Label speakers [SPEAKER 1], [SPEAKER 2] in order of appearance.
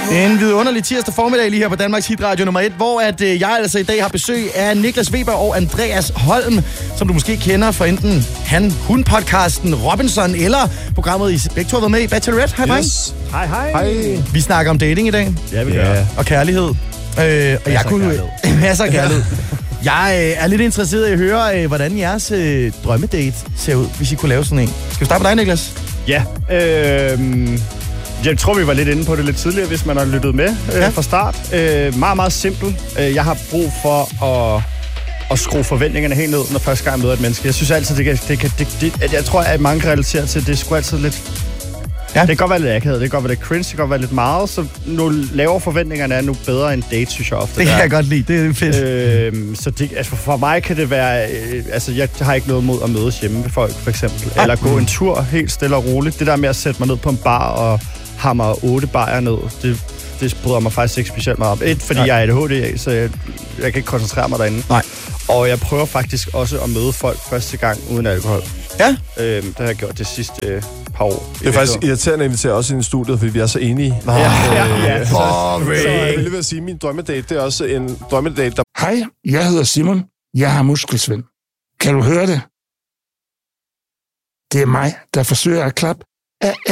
[SPEAKER 1] En vidunderlig tirsdag formiddag lige her på Danmarks Hitradio nummer 1, hvor at jeg altså i dag har besøg af Niklas Weber og Andreas Holm, som du måske kender fra enten hun-podcasten Robinson eller programmet, I begge to har været med i Bachelorette. Hej, dreng.
[SPEAKER 2] Yes.
[SPEAKER 3] Hej.
[SPEAKER 1] Vi snakker om dating i dag.
[SPEAKER 2] Ja, vi gør.
[SPEAKER 1] Og kærlighed. Og jeg kunne masser af kærlighed. Jeg er lidt interesseret i at høre, hvordan jeres drømmedate ser ud, hvis I kunne lave sådan en. Skal vi starte med dig, Niklas?
[SPEAKER 2] Ja, jeg tror, vi var lidt inde på det lidt tidligere, hvis man har lyttet med fra start. Meget, meget simpelt. Jeg har brug for at skrue forventningerne helt ned, når første gang jeg møder et menneske. Jeg synes altid, jeg tror, at mange kan relatere til, det er sgu altid lidt... Ja. Det kan godt være lidt akavet, det kan godt være lidt cringe, det kan godt være lidt meget, så nu lavere forventningerne er nu bedre end date, synes jeg ofte.
[SPEAKER 1] Det kan jeg godt lide, det er fedt.
[SPEAKER 2] Så det, altså for mig kan det være, jeg har ikke noget mod at mødes hjemme med folk, for eksempel. Eller gå en tur helt stille og roligt. Det der med at sætte mig ned på en bar og hamre 8 bajer ned, det bryder mig faktisk ikke specielt meget om. Fordi jeg er ADHD, så jeg kan ikke koncentrere mig derinde.
[SPEAKER 1] Nej.
[SPEAKER 2] Og jeg prøver faktisk også at møde folk første gang uden alkohol.
[SPEAKER 1] Ja.
[SPEAKER 2] Det har jeg gjort det sidste par år.
[SPEAKER 3] Det er faktisk irriterende at invitere os ind i studiet, fordi vi er så enige.
[SPEAKER 2] Ja.
[SPEAKER 3] Så jeg vil lige sige, at min drømmedate, det er også en drømmedate, der...
[SPEAKER 4] Hej, jeg hedder Simon. Jeg har muskelsvind. Kan du høre det? Det er mig, der forsøger at klappe af